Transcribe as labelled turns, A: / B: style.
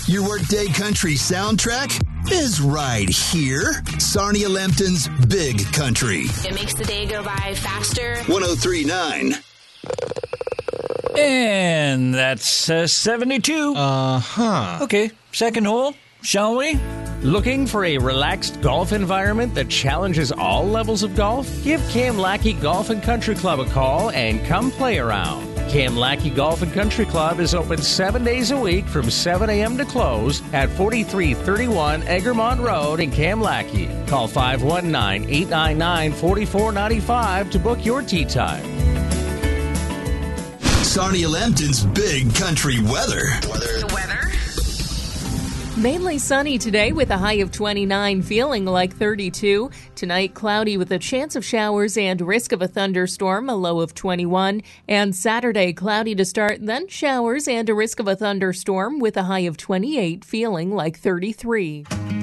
A: Your workday country soundtrack is right here. Sarnia Lambton's Big Country.
B: It makes the day go by faster.
A: 103.9.
C: And that's 72. Okay, second hole, shall we? Looking for a relaxed golf environment that challenges all levels of golf? Give Cam Lackey Golf and Country Club a call and come play around. Cam Lackey Golf and Country Club is open 7 days a week from 7 a.m. to close at 4331 Egremont Road in Cam Lackey. Call 519-899-4495 to book your tee time.
A: Sarnia Lambton's Big Country weather.
B: The weather?
D: Mainly sunny today with a high of 29, feeling like 32. Tonight, cloudy with a chance of showers and risk of a thunderstorm, a low of 21. And Saturday, cloudy to start, then showers and a risk of a thunderstorm with a high of 28, feeling like 33.